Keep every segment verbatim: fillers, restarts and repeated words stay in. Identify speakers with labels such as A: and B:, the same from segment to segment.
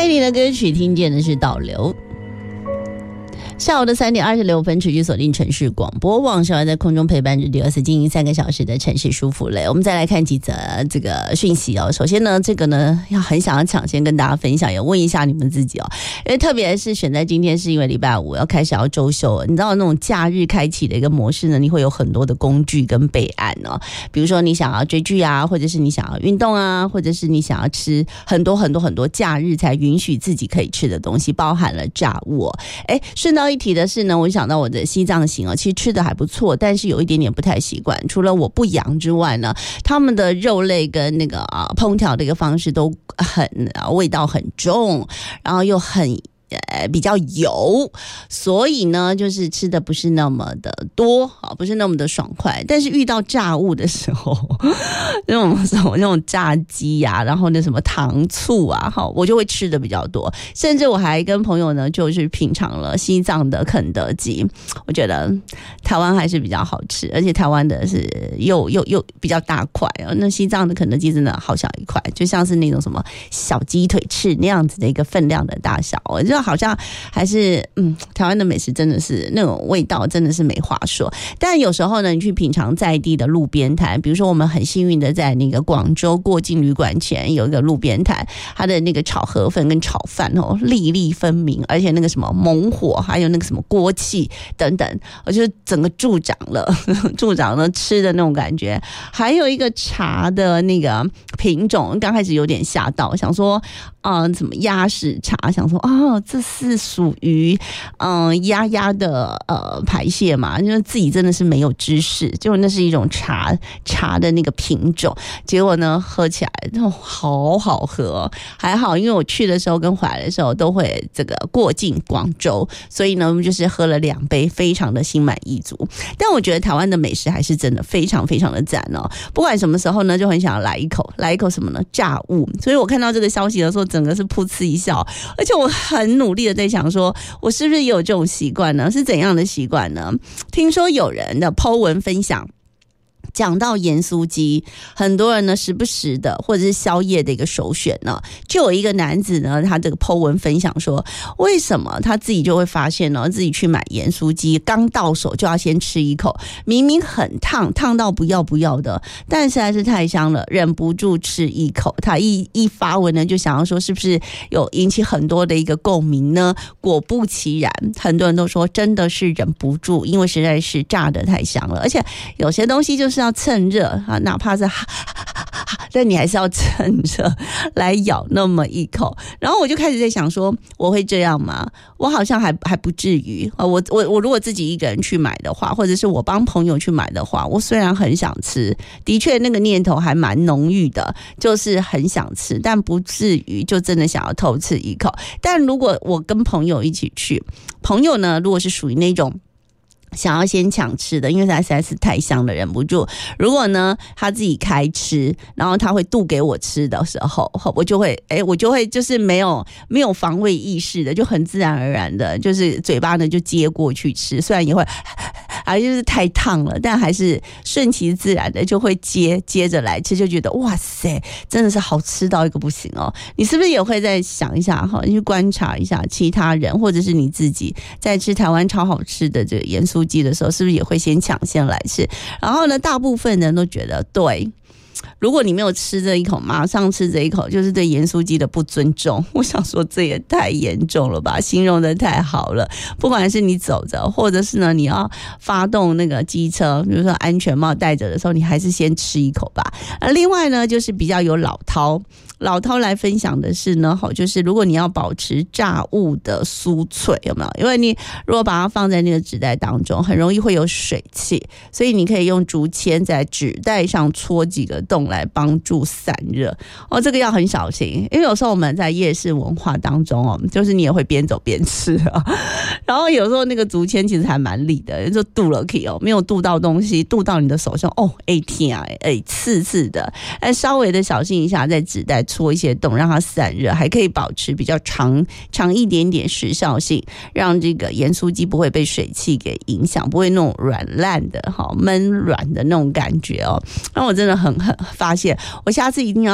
A: 带你的歌曲听见的是导流。下午的三点二十六分，持续锁定城市广播网，小孩在空中陪伴着第二次经营三个小时的城市舒服类。我们再来看几则这个讯息哦。首先呢，这个呢要很想要抢先跟大家分享，也问一下你们自己哦，因为特别是选在今天是因为礼拜五要开始要周休，你知道那种假日开启的一个模式呢，你会有很多的工具跟备案哦。比如说你想要追剧啊，或者是你想要运动啊，或者是你想要吃很多很多很多假日才允许自己可以吃的东西，包含了炸物哦。哎，顺道一提的是呢，我想到我的西藏行哦，其实吃的还不错，但是有一点点不太习惯。除了我不养之外呢，他们的肉类跟那个啊烹调的一个方式都很味道很重，然后又很。呃，比较油，所以呢，就是吃的不是那么的多，不是那么的爽快。但是遇到炸物的时候，那种什么那种炸鸡呀、啊，然后那什么糖醋啊，哈，我就会吃的比较多。甚至我还跟朋友呢，就是品尝了西藏的肯德基，我觉得台湾还是比较好吃，而且台湾的是又又又比较大块啊。那西藏的肯德基真的好小一块，就像是那种什么小鸡腿翅那样子的一个分量的大小，我就好像还是嗯，台湾的美食真的是那种味道，真的是没话说。但有时候呢，你去品尝在地的路边摊，比如说我们很幸运的在那个广州过境旅馆前有一个路边摊，它的那个炒河粉跟炒饭哦，粒粒分明，而且那个什么猛火，还有那个什么锅气等等，我就整个助长了助长了吃的那种感觉。还有一个茶的那个品种，刚开始有点吓到，想说啊、呃，什么鸭屎茶，想说哦。这是属于嗯鸭鸭的呃排泄嘛，因为自己真的是没有知识，结果那是一种茶茶的那个品种，结果呢喝起来哦好好喝，还好因为我去的时候跟回来的时候都会这个过境广州，所以呢我们就是喝了两杯，非常的心满意足。但我觉得台湾的美食还是真的非常非常的赞哦，不管什么时候呢就很想要来一口，来一口什么呢？炸物。所以我看到这个消息的时候，整个是噗嗤一笑，而且我很努力的在想说，我是不是也有这种习惯呢？是怎样的习惯呢？听说有人的 po 文分享。讲到盐酥鸡，很多人呢时不时的或者是宵夜的一个首选呢，就有一个男子呢，他这个 po 文分享说，为什么他自己就会发现呢，自己去买盐酥鸡，刚到手就要先吃一口，明明很烫，烫到不要不要的，但实在是太香了，忍不住吃一口。他一一发文呢，就想要说是不是有引起很多的一个共鸣呢？果不其然，很多人都说真的是忍不住，因为实在是炸得太香了，而且有些东西就是要趁热啊，哪怕是哈哈哈哈，但你还是要趁热来咬那么一口。然后我就开始在想说，我会这样吗？我好像还还不至于啊。我我我如果自己一个人去买的话，或者是我帮朋友去买的话，我虽然很想吃，的确那个念头还蛮浓郁的，就是很想吃，但不至于就真的想要偷吃一口。但如果我跟朋友一起去，朋友呢，如果是属于那种想要先抢吃的，因为它实在是太香了，忍不住。如果呢他自己开吃，然后他会渡给我吃的时候，我就会哎，我就会就是没有没有防卫意识的，就很自然而然的，就是嘴巴呢就接过去吃，虽然也会啊就是太烫了，但还是顺其自然的就会接接着来吃，就觉得哇塞，真的是好吃到一个不行哦。你是不是也会再想一下哈，你去观察一下其他人或者是你自己在吃台湾超好吃的这个盐酥鸡的时候，是不是也会先抢先来吃？然后呢，大部分人都觉得对，如果你没有吃这一口，马上吃这一口，就是对盐酥鸡的不尊重。我想说，这也太严重了吧，形容的太好了。不管是你走着，或者是呢你要发动那个机车，比如说安全帽戴着的时候，你还是先吃一口吧。而另外呢，就是比较有老饕。老饕来分享的是呢，好，就是如果你要保持炸物的酥脆，有没有？因为你如果把它放在那个纸袋当中，很容易会有水汽，所以你可以用竹签在纸袋上戳几个洞来帮助散热。哦，这个要很小心，因为有时候我们在夜市文化当中哦，就是你也会边走边吃啊，然后有时候那个竹签其实还蛮利的，就渡了可以哦，没有渡到东西，渡到你的手上哦，哎天啊，哎刺刺的，哎稍微的小心一下，在纸袋戳一些洞让它散热，还可以保持比较长长一点点时效性，让这个盐酥鸡不会被水汽给影响，不会那种软烂的哈闷软的那种感觉哦。那我真的很很发现，我下次一定要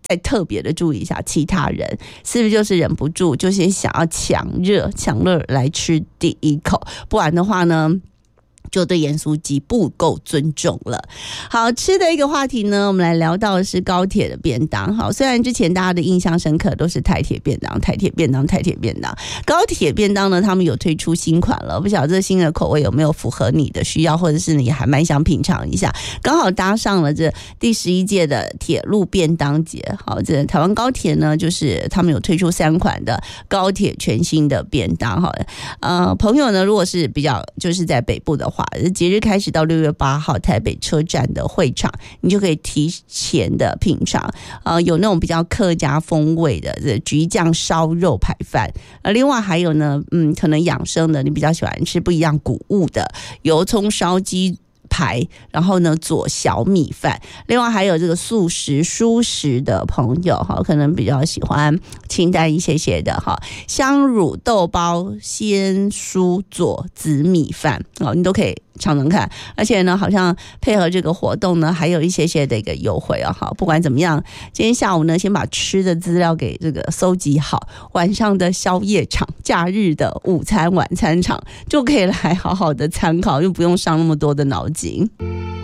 A: 再特别的注意一下，其他人是不是就是忍不住就先想要抢热抢热来吃第一口，不然的话呢就对盐酥鸡不够尊重了。好，吃的一个话题呢，我们来聊到的是高铁的便当。好，虽然之前大家的印象深刻都是台铁便当，台铁便当，台铁便当，高铁便当呢，他们有推出新款了，不晓得这新的口味有没有符合你的需要，或者是你还蛮想品尝一下，刚好搭上了这第十一届的铁路便当节。好，这台湾高铁呢，就是他们有推出三款的高铁全新的便当。好，呃，朋友呢，如果是比较就是在北部的话，节日开始到六月八号，台北车站的会场，你就可以提前的品尝，呃，有那种比较客家风味的这橘酱烧肉排饭，呃，另外还有呢，嗯，可能养生的，你比较喜欢吃不一样谷物的油葱烧鸡排，然后呢做小米饭，另外还有这个素食蔬食的朋友哈，可能比较喜欢清淡一些些的哈，香乳豆包鲜蔬做紫米饭哦，你都可以尝尝看。而且呢，好像配合这个活动呢，还有一些些的一个优惠哦。好，不管怎么样，今天下午呢，先把吃的资料给这个搜集好，晚上的宵夜场、假日的午餐、晚餐场就可以来好好的参考，就不用伤那么多的脑筋。